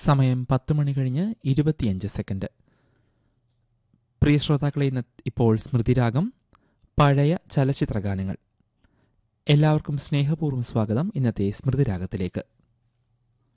സമയം 10 മണി കഴിഞ്ഞ് 25 പ്രിയ ശ്രോതാക്കളെ, ഇപ്പോൾ സ്മൃതിരാഗം, പഴയ ചലച്ചിത്രഗാനങ്ങൾ. എല്ലാവർക്കും സ്നേഹപൂർവ്വം സ്വാഗതം ഇന്നത്തെ സ്മൃതിരാഗത്തിലേക്ക്.